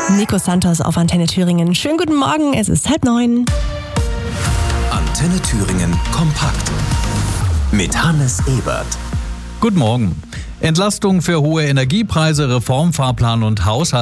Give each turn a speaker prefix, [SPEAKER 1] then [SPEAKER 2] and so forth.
[SPEAKER 1] Nico Santos auf Antenne Thüringen. Schönen guten Morgen, es ist 8:30.
[SPEAKER 2] Antenne Thüringen kompakt mit Hannes Ebert.
[SPEAKER 3] Guten Morgen. Entlastung für hohe Energiepreise, Reformfahrplan und Haushalt.